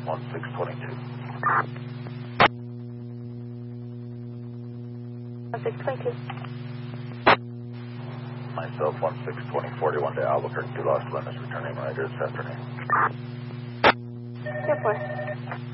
1622. 1622. Myself, 162041 to Albuquerque, Los Lunas, returning rider this afternoon. Airport.